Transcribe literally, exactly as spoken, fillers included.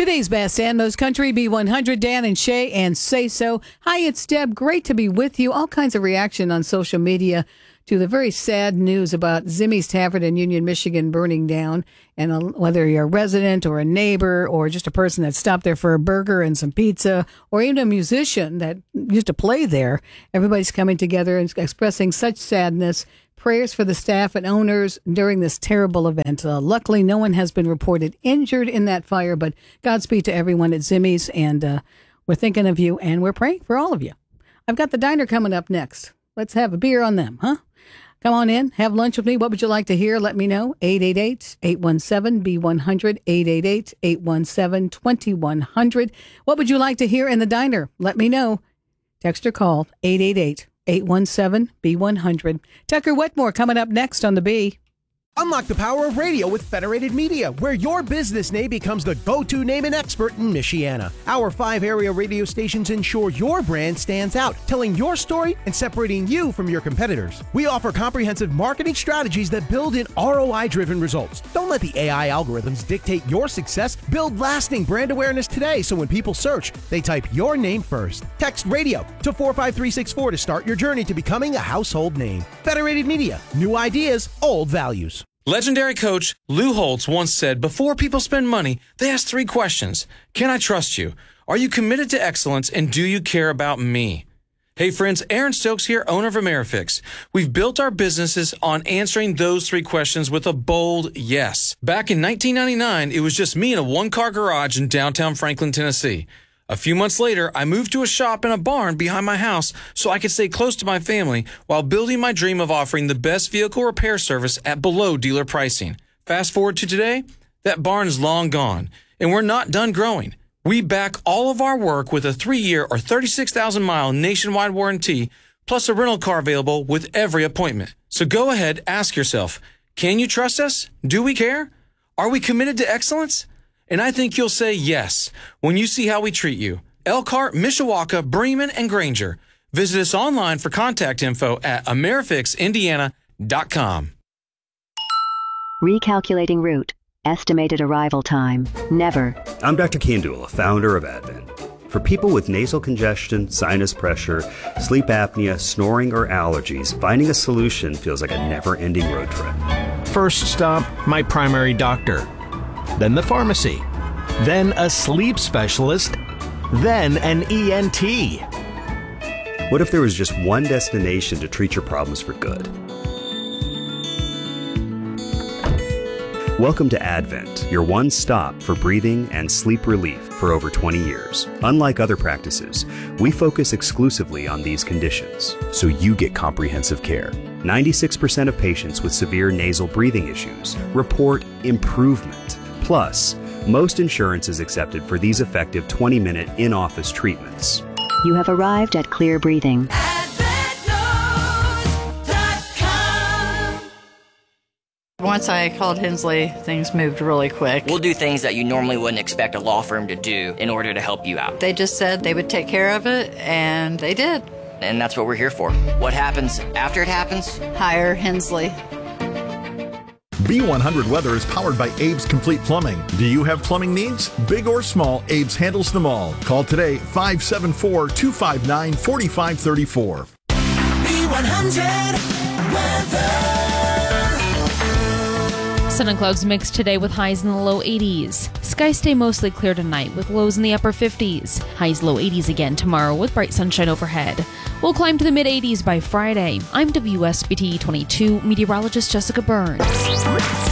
Today's best and most country B one hundred, Dan and Shay and Say So. Hi, it's Deb. Great to be with you. All kinds of reaction on social media to the very sad news about Zimmy's Tavern in Union, Michigan burning down. And uh, whether you're a resident or a neighbor or just a person that stopped there for a burger and some pizza, or even a musician that used to play there, everybody's coming together and expressing such sadness. Prayers for the staff and owners during this terrible event. Uh, luckily, no one has been reported injured in that fire, but Godspeed to everyone at Zimmy's, and uh, we're thinking of you, and we're praying for all of you. I've got the diner coming up next. Let's have a beer on them, huh? Come on in, have lunch with me. What would you like to hear? Let me know. eight eight eight, eight one seven, B one hundred, eight eight eight, eight one seven, two one zero zero. What would you like to hear in the diner? Let me know. Text or call eight eight eight, eight one seven, B one hundred. Tucker Wetmore coming up next on the B. Unlock the power of radio with Federated Media, where your business name becomes the go-to name and expert in Michiana. Our five area radio stations ensure your brand stands out, telling your story and separating you from your competitors. We offer comprehensive marketing strategies that build in R O I-driven results. Don't let the A I algorithms dictate your success. Build lasting brand awareness today, so when people search, they type your name first. Text radio to four five three six four to start your journey to becoming a household name. Federated Media, new ideas, old values. Legendary coach Lou Holtz once said, before people spend money, they ask three questions. Can I trust you? Are you committed to excellence? And do you care about me? Hey friends, Aaron Stokes here, owner of AmeriFix. We've built our businesses on answering those three questions with a bold yes. Back in nineteen ninety-nine, it was just me in a one-car garage in downtown Franklin, Tennessee. A few months later, I moved to a shop in a barn behind my house so I could stay close to my family while building my dream of offering the best vehicle repair service at below dealer pricing. Fast forward to today, that barn is long gone, and we're not done growing. We back all of our work with a three-year or thirty-six thousand mile nationwide warranty, plus a rental car available with every appointment. So go ahead, ask yourself, can you trust us? Do we care? Are we committed to excellence? And I think you'll say yes when you see how we treat you. Elkhart, Mishawaka, Bremen, and Granger. Visit us online for contact info at amerifix indiana dot com. Recalculating route. Estimated arrival time. Never. I'm Doctor Kandula, founder of Advent. For people with nasal congestion, sinus pressure, sleep apnea, snoring, or allergies, finding a solution feels like a never-ending road trip. First stop, my primary doctor. Then the pharmacy, then a sleep specialist, then an E N T. What if there was just one destination to treat your problems for good? Welcome to Advent, your one stop for breathing and sleep relief for over twenty years. Unlike other practices, we focus exclusively on these conditions, so you get comprehensive care. ninety-six percent of patients with severe nasal breathing issues report improvement. Plus, most insurance is accepted for these effective twenty-minute in-office treatments. You have arrived at Clear Breathing. Once I called Hensley, things moved really quick. We'll do things that you normally wouldn't expect a law firm to do in order to help you out. They just said they would take care of it, and they did. And that's what we're here for. What happens after it happens? Hire Hensley. B one hundred Weather is powered by Abe's Complete Plumbing. Do you have plumbing needs? Big or small, Abe's handles them all. Call today, five seven four, two five nine, four five three four. B one hundred Weather. Sun and clouds mixed today with highs in the low eighties. Skies stay mostly clear tonight with lows in the upper fifties. Highs low eighties again tomorrow with bright sunshine overhead. We'll climb to the mid eighties by Friday. I'm W S B T twenty-two meteorologist Jessica Burns.